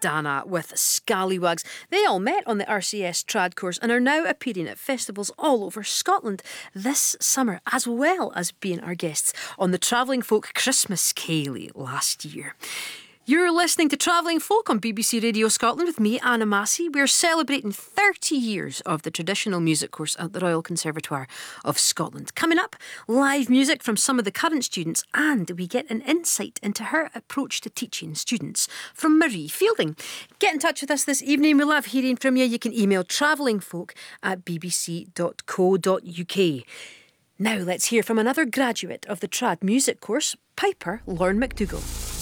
Dana with Scallywags. They all met on the RCS Trad course and are now appearing at festivals all over Scotland this summer, as well as being our guests on the Travelling Folk Christmas Ceilidh last year. You're listening to Travelling Folk on BBC Radio Scotland with me, Anna Massey. We're celebrating 30 years of the traditional music course at the Royal Conservatoire of Scotland. Coming up, live music from some of the current students, and we get an insight into her approach to teaching students from Marie Fielding. Get in touch with us this evening. We love hearing from you. You can email travellingfolk@bbc.co.uk. Now let's hear from another graduate of the Trad music course, Piper Lorne McDougall.